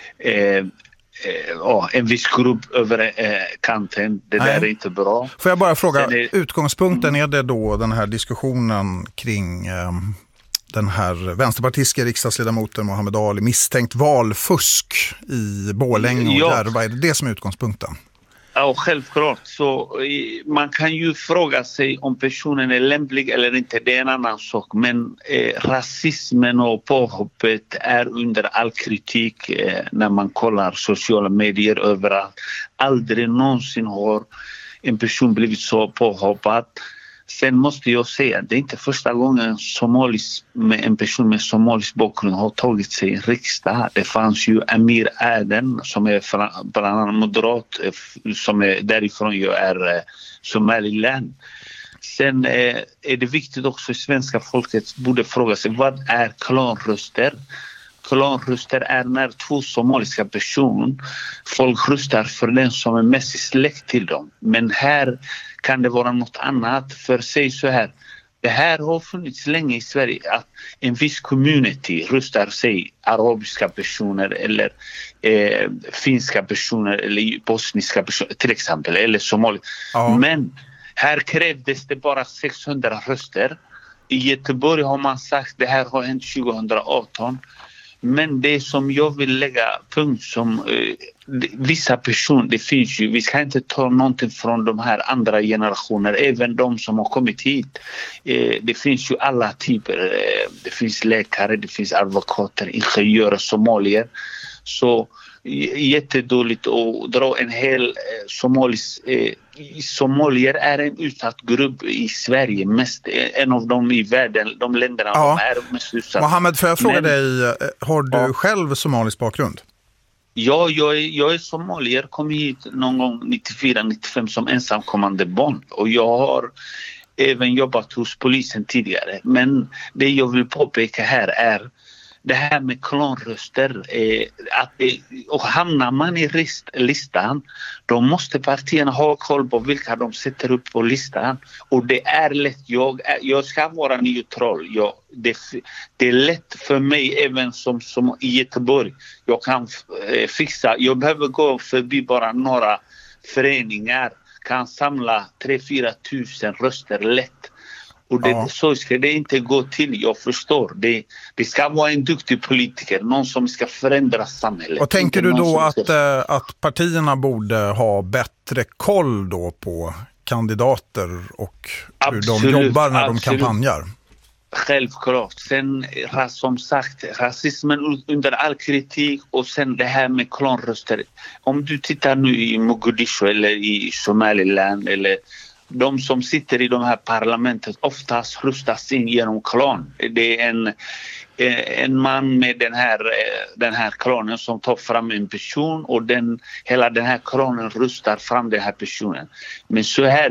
viss grupp över kanten. Det där är inte bra. Får jag bara fråga, utgångspunkten är det då den här diskussionen kring den här vänsterpartistiska riksdagsledamoten Mohammed Ali misstänkt valfusk i Borlänge och Järva. Är det som är utgångspunkten? Ja, självklart. Så man kan ju fråga sig om personen är lämplig eller inte. Det är en annan sak. Men rasismen och påhoppet är under all kritik när man kollar sociala medier överallt. Aldrig någonsin har en person blivit så påhoppad. Sen måste jag säga att det är inte första gången en person med somalisk bakgrund har tagit sig i riksdag. Det fanns ju Amir Aden som är bland annat moderat, som är därifrån jag är Somaliland. Sen är det viktigt också att svenska folket borde fråga sig, vad är klanröster? Klanröster är när 2 somaliska personer, folk röstar för den som är mest släkt till dem. Men här kan det vara något annat. För sig så här, det här har funnits länge i Sverige att en viss community röstar sig arabiska personer eller finska personer eller bosniska personer till exempel, eller somalier. Ja. Men här krävdes det bara 600 röster. I Göteborg har man sagt det här har hänt 2018. Men det som jag vill lägga punkt som vissa personer, det finns ju, vi ska inte ta någonting från de här andra generationer, även de som har kommit hit. Det finns ju alla typer, det finns läkare, det finns advokater, ingenjörer, somalier. Så jättedåligt att dra en hel somalier är en utsatt grupp i Sverige, mest en av dem i världen, de länderna de är mest utsatta. Mohammed, får jag fråga dig, har du själv somalisk bakgrund? Ja, jag är somalier, kom hit någon gång 94-95 som ensamkommande barn och jag har även jobbat hos polisen tidigare. Men det jag vill påpeka här är det här med klanröster, och hamnar man i listan, då måste partierna ha koll på vilka de sätter upp på listan. Och det är lätt, jag ska vara neutral. Det är lätt för mig även som i Göteborg. Jag kan fixa, jag behöver gå förbi bara några föreningar, kan samla 3-4 tusen röster lätt. Och så ska det inte gå till, jag förstår. Det ska vara en duktig politiker, någon som ska förändra samhället. Och tänker du då att partierna borde ha bättre koll då på kandidater och hur de jobbar när de kampanjar? Självklart. Sen som sagt, rasismen under all kritik och sen det här med klanröster. Om du tittar nu i Mogadishu eller i Somaliland eller de som sitter i de här parlamentet oftast röstas in genom klan. Det är en man med den här klanen som tar fram en person och hela den här klanen röstar fram den här personen. Men så här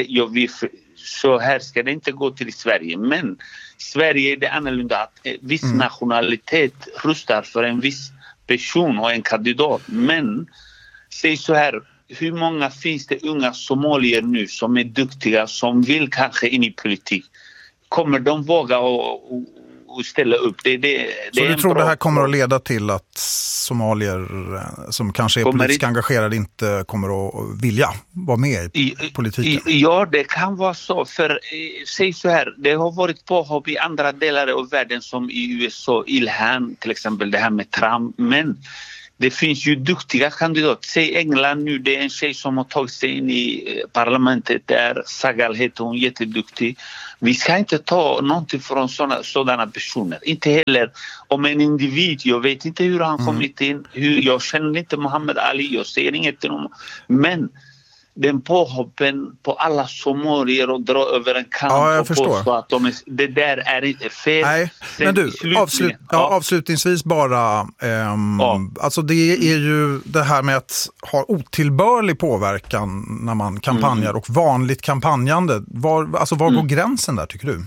ska det inte gå till i Sverige. Men i Sverige är det annorlunda att viss nationalitet röstar för en viss person och en kandidat. Men säg så här, hur många finns det unga somalier nu som är duktiga, som vill kanske in i politik? Kommer de våga och ställa upp? Så du tror det här kommer att leda till att somalier som kanske är politiskt engagerade inte kommer att vilja vara med i politiken? Ja, det kan vara så. För säg så här, det har varit påhopp i andra delar av världen, som i USA, Ilhan till exempel, det här med Trump. Men det finns ju duktiga kandidater. Säg England nu, det är en tjej som har tagit sig in i parlamentet där. Sagal heter hon, jätteduktig. Vi ska inte ta någonting från sådana personer. Inte heller om en individ. Jag vet inte hur han kommit in. Jag känner inte Muhammad Ali. Jag säger inget till honom. Men den påhoppen på alla somalier och dra över en kant. Ja, jag förstår. Så att det där är inte fel. Nej, men du, avslutningsvis bara. Alltså det är ju det här med att ha otillbörlig påverkan när man kampanjar och vanligt kampanjande. Var går gränsen där, tycker du?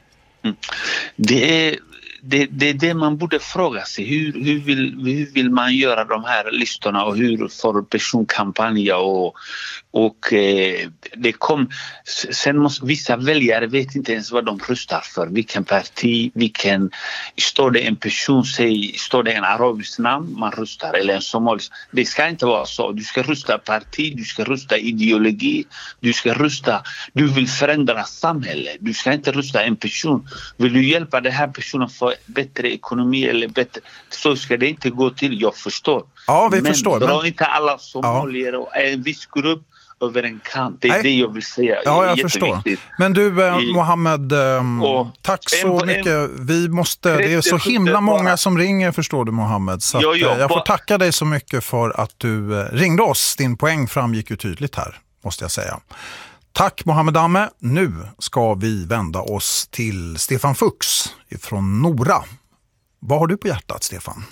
Det är det man borde fråga sig. Hur vill man göra de här listorna, och hur får personkampanja och det kom. Sen måste vissa väljare vet inte ens vad de röstar för, vilken parti, står det en person, står det en arabisk namn man röstar, eller en somalisk. Det ska inte vara så. Du ska rösta parti, du ska rösta ideologi, du vill förändra samhället. Du ska inte rösta en person. Vill du hjälpa den här personen för bättre ekonomi eller bättre, så ska det inte gå till. Jag förstår. Ja, vi förstår. Men dra inte alla somalier och en viss grupp över en kant. Det är det jag vill säga. Ja, jag förstår. Men du, Mohammed, tack så mycket. Det är så himla många som ringer, förstår du, Mohammed. Så jag får tacka dig så mycket för att du ringde oss. Din poäng framgick ju tydligt här, måste jag säga. Tack, Mohammed Amme. Nu ska vi vända oss till Stefan Fuchs från Nora. Vad har du på hjärtat, Stefan?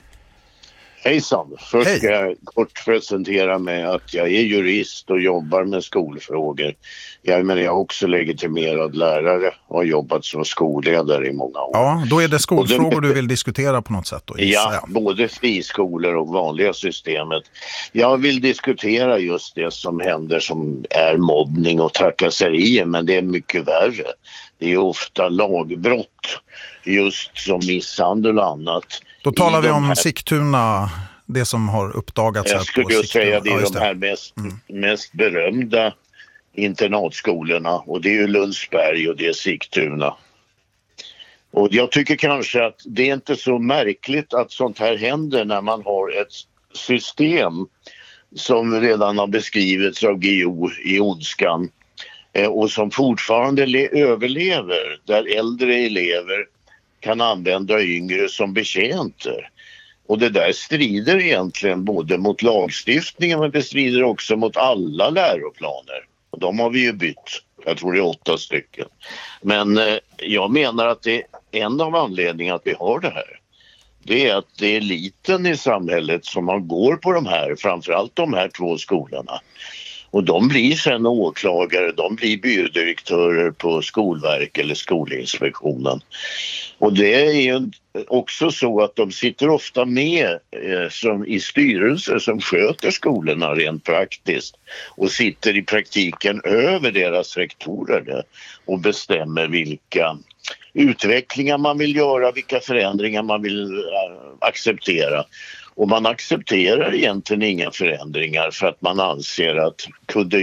Hejsan. Först ska jag kort presentera mig att jag är jurist och jobbar med skolfrågor. Jag är också legitimerad lärare och har jobbat som skolledare i många år. Ja, då är det skolfrågor du vill diskutera på något sätt då? Ja, både friskolor och vanliga systemet. Jag vill diskutera just det som händer, som är mobbning och trakasserier, men det är mycket värre. Det är ofta lagbrott, just som misshandel och annat. Då talar vi om Sigtuna, det som har uppdagats här på Sigtuna. Jag skulle säga det är de här mest berömda internatskolorna, och det är ju Lundsberg och det är Sigtuna. Och jag tycker kanske att det är inte så märkligt att sånt här händer när man har ett system som redan har beskrivits av Guillou i Ondskan och som fortfarande överlever, där äldre elever kan använda yngre som betjänter. Och det där strider egentligen både mot lagstiftningen, men det strider också mot alla läroplaner. Och de har vi ju bytt. Jag tror det är 8 stycken. Men jag menar att det är en av anledningarna att vi har det här. Det är att det är eliten i samhället som man går på de här, framförallt de här 2 skolorna. Och de blir sen åklagare, de blir byrådirektörer på Skolverket eller Skolinspektionen. Och det är ju också så att de sitter ofta med som i styrelser som sköter skolorna rent praktiskt. Och sitter i praktiken över deras rektorer och bestämmer vilka utvecklingar man vill göra, vilka förändringar man vill acceptera. Och man accepterar egentligen inga förändringar för att man anser att kunde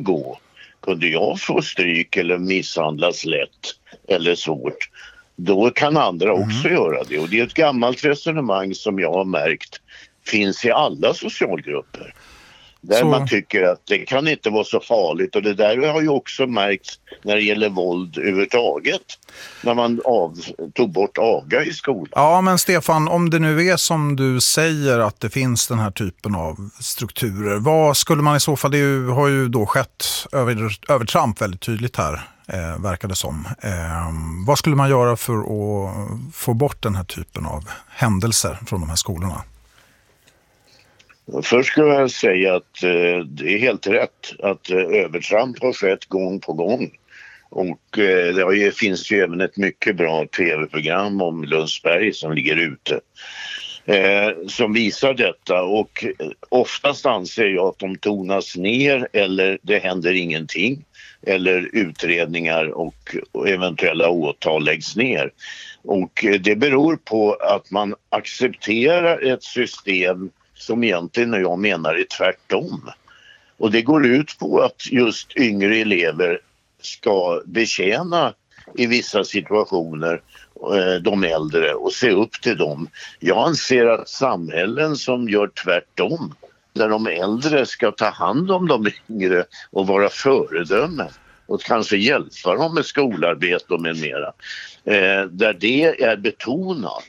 jag få stryk eller misshandlas lätt eller svårt, då kan andra också göra det. Och det är ett gammalt resonemang som jag har märkt finns i alla socialgrupper. Där man tycker att det kan inte vara så farligt, och det där har ju också märkts när det gäller våld överhuvudtaget. När man tog bort aga i skolan. Ja, men Stefan, om det nu är som du säger att det finns den här typen av strukturer, vad skulle man i så fall, har ju då skett övertramp väldigt tydligt här, verkar det som. Vad skulle man göra för att få bort den här typen av händelser från de här skolorna? Först skulle jag säga att det är helt rätt att övertramp har skett gång på gång. Och det finns ju även ett mycket bra tv-program om Lundsberg som ligger ute. som visar detta, och oftast anser jag att de tonas ner eller det händer ingenting eller utredningar och eventuella åtal läggs ner. Och det beror på att man accepterar ett system som egentligen jag menar är tvärtom. Och det går ut på att just yngre elever ska betjäna i vissa situationer de äldre och se upp till dem. Jag anser att samhällen som gör tvärtom, där de äldre ska ta hand om de yngre och vara föredömen och kanske hjälpa dem med skolarbete och med mera. Där det är betonat